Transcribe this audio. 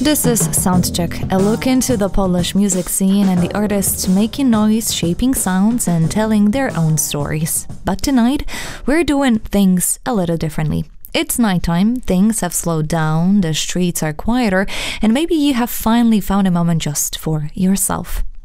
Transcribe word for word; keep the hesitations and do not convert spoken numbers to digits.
This is Soundcheck, a look into the Polish music scene and the artists making noise, shaping sounds, and telling their own stories. But tonight, we're doing things a little differently. It's nighttime, things have slowed down, the streets are quieter, and maybe you have finally found a moment just for yourself.